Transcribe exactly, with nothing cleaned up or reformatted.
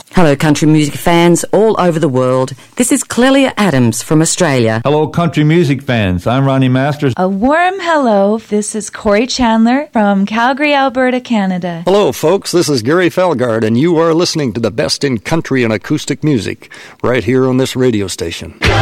Hello, country music fans all over the world. This is Clelia Adams from Australia. Hello, country music fans. I'm Ronnie Masters. A warm hello. This is Corey Chandler from Calgary, Alberta, Canada. Hello, folks. This is Gary Felgard, and you are listening to the best in country and acoustic music right here on this radio station.